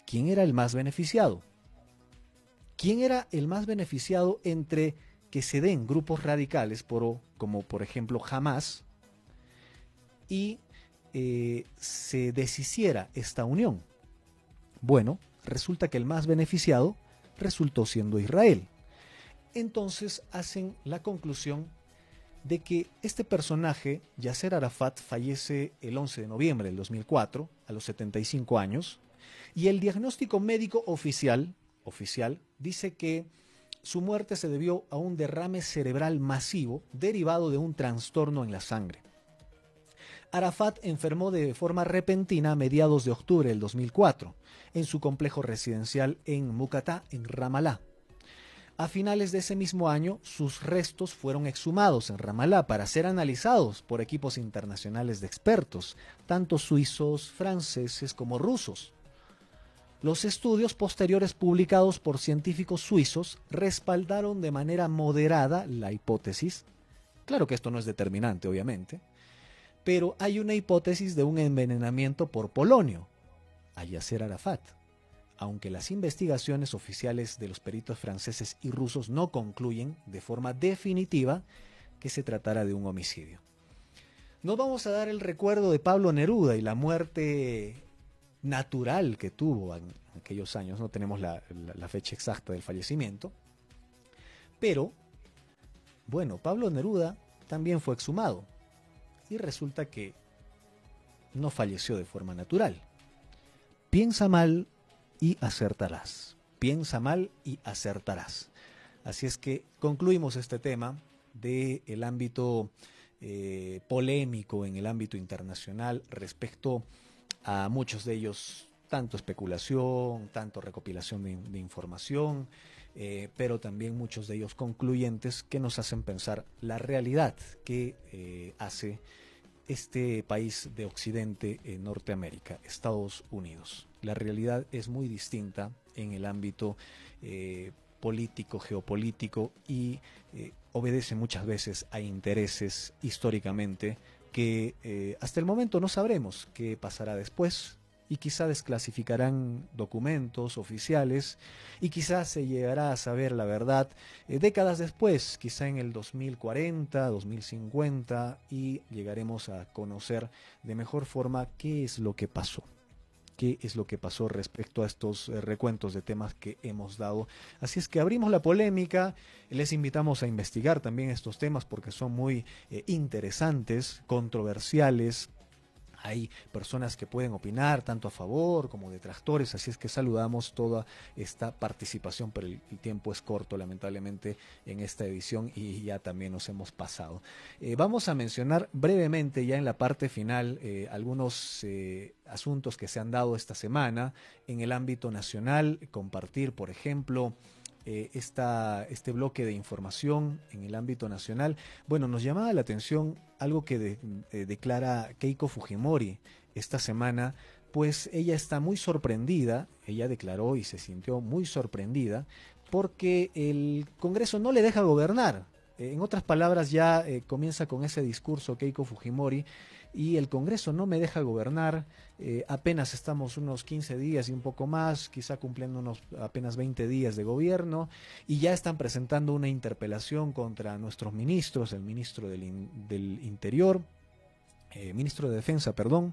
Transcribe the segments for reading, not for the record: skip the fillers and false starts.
¿quién era el más beneficiado? ¿Quién era el más beneficiado entre que se den grupos radicales, como por ejemplo Hamas, y se deshiciera esta unión? Bueno, resulta que el más beneficiado resultó siendo Israel. Entonces hacen la conclusión de que este personaje, Yasser Arafat, fallece el 11 de noviembre del 2004, a los 75 años, y el diagnóstico médico oficial dice que su muerte se debió a un derrame cerebral masivo derivado de un trastorno en la sangre. Arafat enfermó de forma repentina a mediados de octubre del 2004 en su complejo residencial en Mucatá, en Ramalá. A finales de ese mismo año, sus restos fueron exhumados en Ramalá para ser analizados por equipos internacionales de expertos, tanto suizos, franceses como rusos. Los estudios posteriores publicados por científicos suizos respaldaron de manera moderada la hipótesis. Claro que esto no es determinante, obviamente, pero hay una hipótesis de un envenenamiento por polonio a Yasser Arafat, aunque las investigaciones oficiales de los peritos franceses y rusos no concluyen de forma definitiva que se tratara de un homicidio. Nos vamos a dar el recuerdo de Pablo Neruda y la muerte natural que tuvo en aquellos años. No tenemos la fecha exacta del fallecimiento, pero bueno, Pablo Neruda también fue exhumado y resulta que no falleció de forma natural. Piensa mal y acertarás. Piensa mal y acertarás. Así es que concluimos este tema del ámbito polémico en el ámbito internacional respecto a muchos de ellos, tanto especulación, tanto recopilación de información, pero también muchos de ellos concluyentes que nos hacen pensar la realidad que hace este país de Occidente, en Norteamérica, Estados Unidos. La realidad es muy distinta en el ámbito político, geopolítico y obedece muchas veces a intereses históricamente que hasta el momento no sabremos qué pasará después, y quizá desclasificarán documentos oficiales y quizás se llegará a saber la verdad décadas después, quizá en el 2040, 2050, y llegaremos a conocer de mejor forma qué es lo que pasó. Qué es lo que pasó respecto a estos recuentos de temas que hemos dado. Así es que abrimos la polémica, les invitamos a investigar también estos temas porque son muy interesantes, controversiales. Hay personas que pueden opinar tanto a favor como detractores, así es que saludamos toda esta participación, pero el tiempo es corto lamentablemente en esta edición y ya también nos hemos pasado. Vamos a mencionar brevemente ya en la parte final algunos asuntos que se han dado esta semana en el ámbito nacional, compartir por ejemplo este bloque de información en el ámbito nacional. Bueno, nos llamaba la atención algo que declara Keiko Fujimori esta semana, pues ella está muy sorprendida, ella declaró y se sintió muy sorprendida porque el Congreso no le deja gobernar. En otras palabras, ya comienza con ese discurso Keiko Fujimori, y el Congreso no me deja gobernar, apenas estamos unos 15 días y un poco más, quizá cumpliendo unos apenas 20 días de gobierno, y ya están presentando una interpelación contra nuestros ministros, el ministro del Interior, ministro de Defensa, perdón,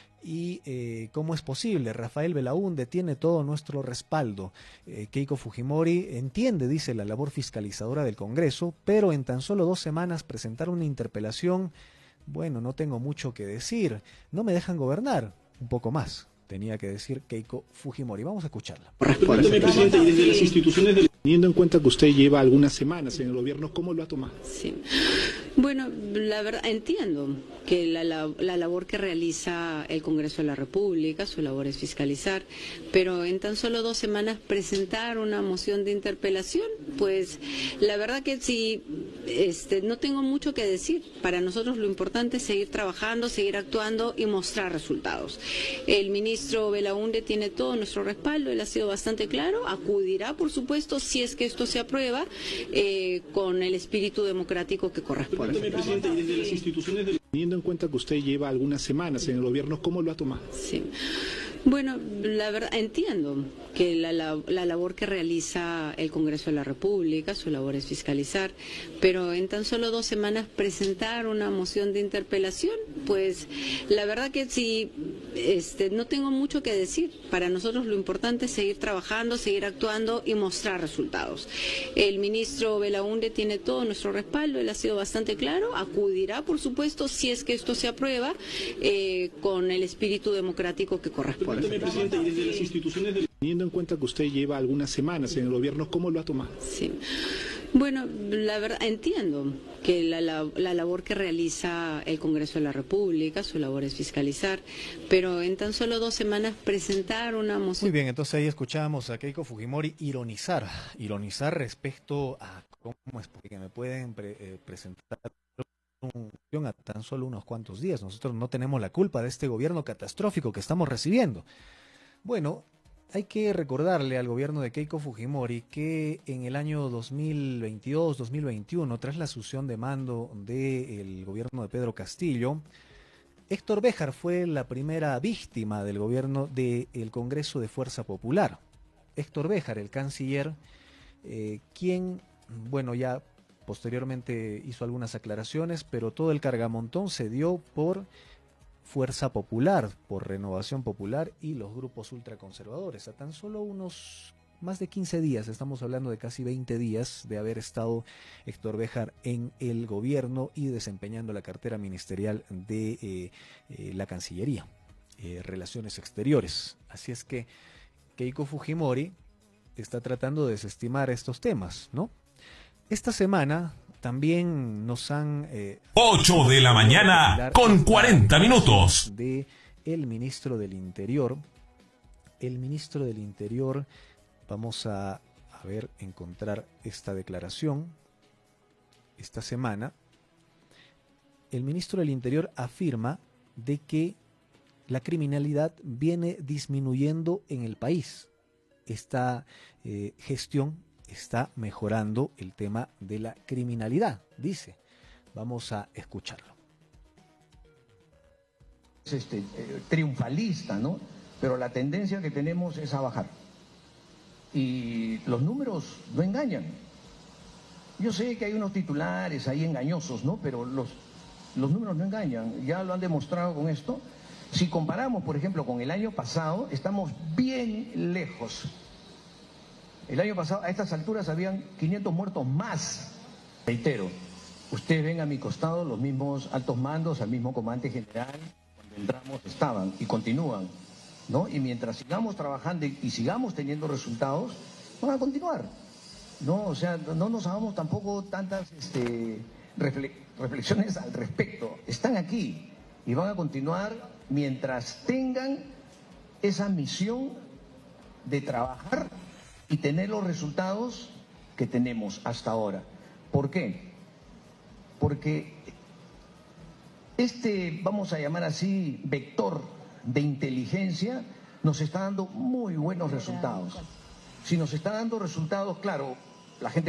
y ¿cómo es posible? Rafael Belaúnde tiene todo nuestro respaldo. Keiko Fujimori entiende, dice, la labor fiscalizadora del Congreso, pero en tan solo 2 semanas presentar una interpelación, bueno, no tengo mucho que decir, no me dejan gobernar, un poco más tenía que decir Keiko Fujimori. Vamos a escucharla. Permítame, presidente, y desde las instituciones, teniendo en cuenta que usted lleva algunas semanas en el gobierno, ¿cómo lo ha tomado? Sí. Bueno, la verdad, entiendo que la labor que realiza el Congreso de la República, su labor es fiscalizar, pero en tan solo 2 semanas presentar una moción de interpelación, pues la verdad que sí, no tengo mucho que decir. Para nosotros lo importante es seguir trabajando, seguir actuando y mostrar resultados. El ministro Belaúnde tiene todo nuestro respaldo, él ha sido bastante claro, acudirá, por supuesto, si es que esto se aprueba, con el espíritu democrático que corresponde. Permítame, presidente, y desde las instituciones, teniendo en cuenta que usted lleva algunas semanas en el gobierno, ¿cómo lo ha tomado? Sí. Bueno, la verdad, entiendo que la labor que realiza el Congreso de la República, su labor es fiscalizar, pero en tan solo 2 semanas presentar una moción de interpelación, pues la verdad que sí, no tengo mucho que decir. Para nosotros lo importante es seguir trabajando, seguir actuando y mostrar resultados. El ministro Belaúnde tiene todo nuestro respaldo, él ha sido bastante claro, acudirá, por supuesto, si es que esto se aprueba, con el espíritu democrático que corresponde. Permítame, presidente, y desde las instituciones, teniendo en cuenta que usted lleva algunas semanas en el gobierno, ¿cómo lo ha tomado? Sí. Bueno, la verdad, entiendo que la labor que realiza el Congreso de la República, su labor es fiscalizar, pero en tan solo 2 semanas presentar una moción. Muy bien, entonces ahí escuchamos a Keiko Fujimori ironizar respecto a cómo es que me pueden presentar a tan solo unos cuantos días. Nosotros no tenemos la culpa de este gobierno catastrófico que estamos recibiendo. Bueno, hay que recordarle al gobierno de Keiko Fujimori que en el año 2022-2021, tras la asunción de mando del gobierno de Pedro Castillo, Héctor Béjar fue la primera víctima del gobierno del Congreso de Fuerza Popular. Héctor Béjar, el canciller, quien, bueno, ya posteriormente hizo algunas aclaraciones, pero todo el cargamontón se dio por Fuerza Popular, por Renovación Popular y los grupos ultraconservadores. A tan solo unos más de 15 días, estamos hablando de casi 20 días de haber estado Héctor Béjar en el gobierno y desempeñando la cartera ministerial de la Cancillería, Relaciones Exteriores. Así es que Keiko Fujimori está tratando de desestimar estos temas, ¿no? Esta semana también nos han... 8 de la mañana con 40 minutos. De el ministro del Interior. El ministro del Interior, vamos a ver, encontrar esta declaración. Esta semana, el ministro del Interior afirma de que la criminalidad viene disminuyendo en el país. Esta gestión está mejorando el tema de la criminalidad, dice. Vamos a escucharlo. Es triunfalista, ¿no? Pero la tendencia que tenemos es a bajar. Y los números no engañan. Yo sé que hay unos titulares ahí engañosos, ¿no? Pero los números no engañan. Ya lo han demostrado con esto. Si comparamos, por ejemplo, con el año pasado, estamos bien lejos. El año pasado, a estas alturas, habían 500 muertos más. Reitero, ustedes ven a mi costado los mismos altos mandos, al mismo comandante general, cuando entramos estaban y continúan, ¿no? Y mientras sigamos trabajando y sigamos teniendo resultados, van a continuar, ¿no? O sea, no nos hagamos tampoco tantas reflexiones al respecto. Están aquí y van a continuar mientras tengan esa misión de trabajar y tener los resultados que tenemos hasta ahora. ¿Por qué? Porque vamos a llamar así, vector de inteligencia, nos está dando muy buenos resultados. Si nos está dando resultados, claro, la gente...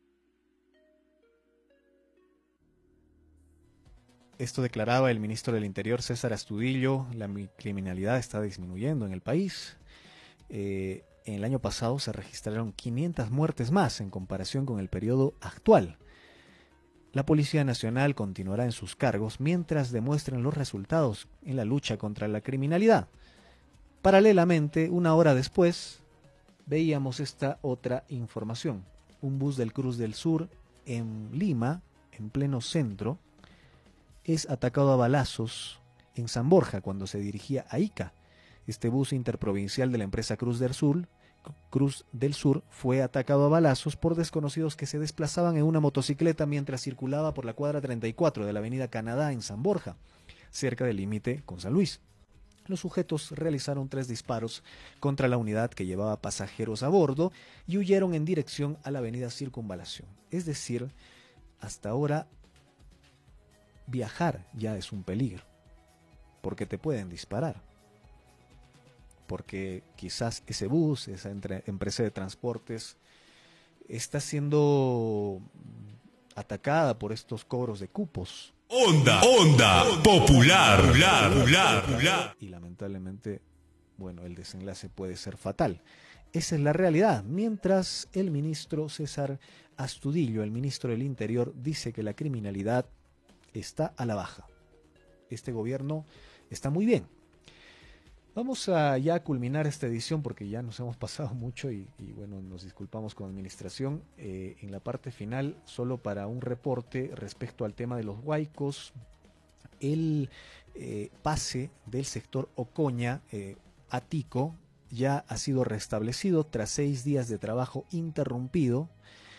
Esto declaraba el ministro del Interior, César Astudillo. La criminalidad está disminuyendo en el país. En el año pasado se registraron 500 muertes más en comparación con el periodo actual. La Policía Nacional continuará en sus cargos mientras demuestren los resultados en la lucha contra la criminalidad. Paralelamente, una hora después, veíamos esta otra información. Un bus del Cruz del Sur en Lima, en pleno centro, es atacado a balazos en San Borja cuando se dirigía a Ica. Este bus interprovincial de la empresa Cruz del Sur fue atacado a balazos por desconocidos que se desplazaban en una motocicleta mientras circulaba por la cuadra 34 de la avenida Canadá en San Borja, cerca del límite con San Luis. Los sujetos realizaron 3 disparos contra la unidad que llevaba pasajeros a bordo y huyeron en dirección a la avenida Circunvalación. Es decir, hasta ahora viajar ya es un peligro, porque te pueden disparar. Porque quizás ese bus, esa empresa de transportes, está siendo atacada por estos cobros de cupos. Onda popular. Y lamentablemente bueno, el desenlace puede ser fatal. Esa es la realidad. Mientras el ministro César Astudillo, el ministro del Interior, dice que la criminalidad está a la baja. Este gobierno está muy bien. Vamos a ya culminar esta edición porque ya nos hemos pasado mucho y bueno, nos disculpamos con administración. En la parte final, solo para un reporte respecto al tema de los huaicos, el pase del sector Ocoña a Tico ya ha sido restablecido tras 6 días de trabajo ininterrumpido.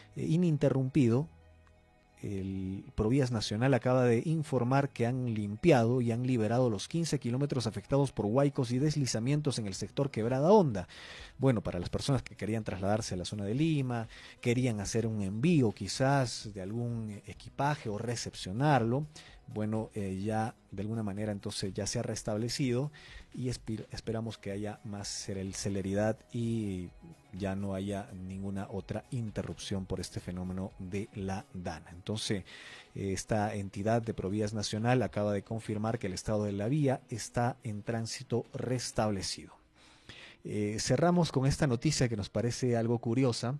El Provías Nacional acaba de informar que han limpiado y han liberado los 15 kilómetros afectados por huaicos y deslizamientos en el sector Quebrada Honda. Bueno, para las personas que querían trasladarse a la zona de Lima, querían hacer un envío quizás de algún equipaje o recepcionarlo, bueno, ya de alguna manera entonces ya se ha restablecido y esperamos que haya más celeridad y ya no haya ninguna otra interrupción por este fenómeno de la DANA. Entonces, esta entidad de Provías Nacional acaba de confirmar que el estado de la vía está en tránsito restablecido. Cerramos con esta noticia que nos parece algo curiosa,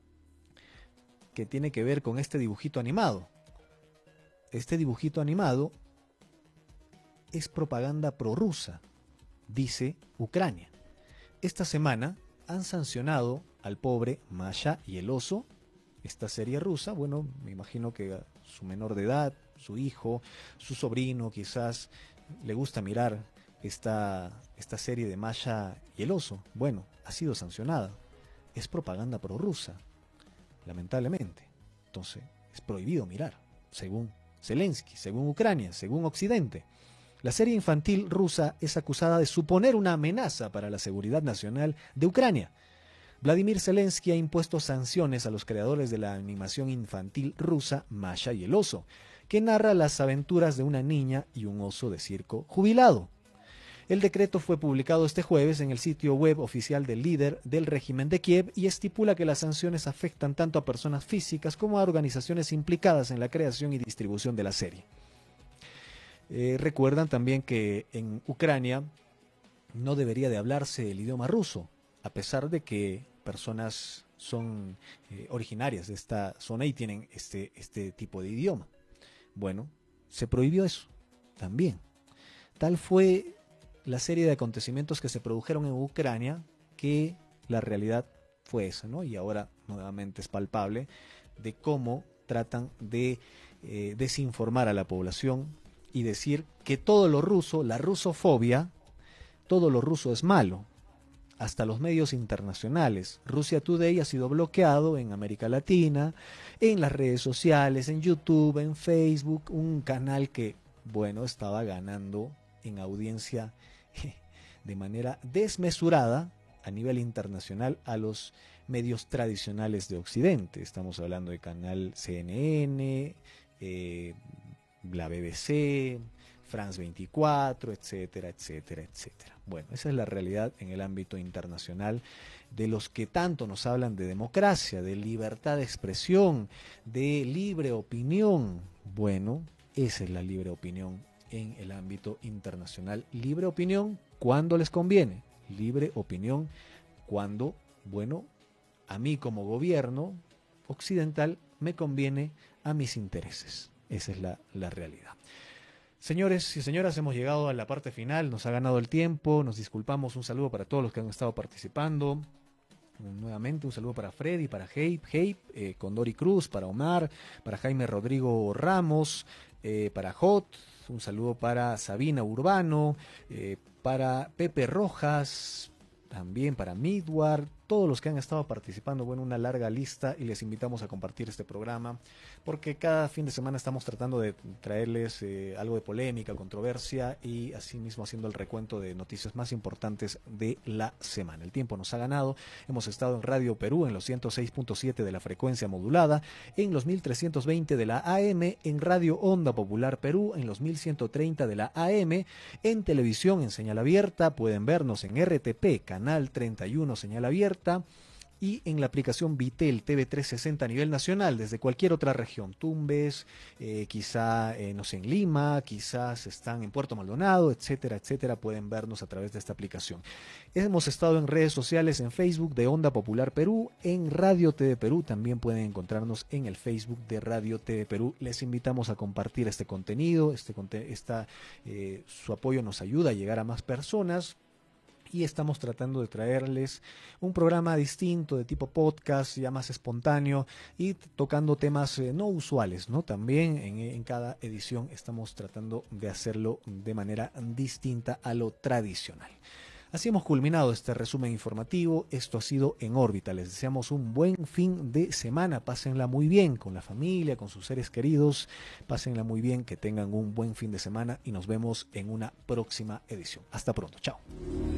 que tiene que ver con este dibujito animado. Este dibujito animado es propaganda prorrusa, dice Ucrania. Esta semana han sancionado al pobre Masha y el oso, esta serie rusa. Bueno, me imagino que a su menor de edad, su hijo, su sobrino quizás le gusta mirar esta serie de Masha y el oso. Bueno, ha sido sancionada. Es propaganda prorrusa, lamentablemente. Entonces, es prohibido mirar, según Zelensky, según Ucrania, según Occidente. La serie infantil rusa es acusada de suponer una amenaza para la seguridad nacional de Ucrania. Vladimir Zelensky ha impuesto sanciones a los creadores de la animación infantil rusa Masha y el oso, que narra las aventuras de una niña y un oso de circo jubilado. El decreto fue publicado este jueves en el sitio web oficial del líder del régimen de Kiev y estipula que las sanciones afectan tanto a personas físicas como a organizaciones implicadas en la creación y distribución de la serie. Recuerdan también que en Ucrania no debería de hablarse el idioma ruso, a pesar de que personas son originarias de esta zona y tienen este tipo de idioma. Bueno, se prohibió eso también. Tal fue la serie de acontecimientos que se produjeron en Ucrania que la realidad fue esa, ¿no? Y ahora nuevamente es palpable de cómo tratan de desinformar a la población y decir que todo lo ruso, la rusofobia, todo lo ruso es malo. Hasta los medios internacionales. Russia Today ha sido bloqueado en América Latina, en las redes sociales, en YouTube, en Facebook, un canal que, bueno, estaba ganando en audiencia de manera desmesurada a nivel internacional a los medios tradicionales de Occidente. Estamos hablando de canal CNN, la BBC, France 24, etcétera, etcétera, etcétera. Bueno, esa es la realidad en el ámbito internacional de los que tanto nos hablan de democracia, de libertad de expresión, de libre opinión. Bueno, esa es la libre opinión en el ámbito internacional. Libre opinión cuando les conviene. Libre opinión cuando, bueno, a mí como gobierno occidental me conviene a mis intereses. Esa es la realidad. Señores y señoras, hemos llegado a la parte final, nos ha ganado el tiempo, nos disculpamos, un saludo para todos los que han estado participando. Nuevamente un saludo para Freddy, para Heipe, Condori Cruz, para Omar, para Jaime Rodrigo Ramos, para Hot, un saludo para Sabina Urbano, para Pepe Rojas, también para Midward, todos los que han estado participando, bueno, una larga lista, y les invitamos a compartir este programa, porque cada fin de semana estamos tratando de traerles algo de polémica, controversia, y asimismo haciendo el recuento de noticias más importantes de la semana. El tiempo nos ha ganado, hemos estado en Radio Perú en los 106.7 de la frecuencia modulada, en los 1320 de la AM, en Radio Onda Popular Perú, en los 1130 de la AM, en televisión en señal abierta, pueden vernos en RTP, canal 31 señal abierta, y en la aplicación Vitel TV 360 a nivel nacional, desde cualquier otra región, Tumbes, quizá, no sé, en Lima, quizás están en Puerto Maldonado, etcétera, etcétera, pueden vernos a través de esta aplicación. Hemos estado en redes sociales, en Facebook de Onda Popular Perú, en Radio TV Perú, también pueden encontrarnos en el Facebook de Radio TV Perú. Les invitamos a compartir este contenido, su apoyo nos ayuda a llegar a más personas. Y estamos tratando de traerles un programa distinto de tipo podcast, ya más espontáneo y tocando temas no usuales, ¿no? También en cada edición estamos tratando de hacerlo de manera distinta a lo tradicional. Así hemos culminado este resumen informativo. Esto ha sido En órbita. Les deseamos un buen fin de semana. Pásenla muy bien con la familia, con sus seres queridos. Pásenla muy bien, que tengan un buen fin de semana y nos vemos en una próxima edición. Hasta pronto. Chao.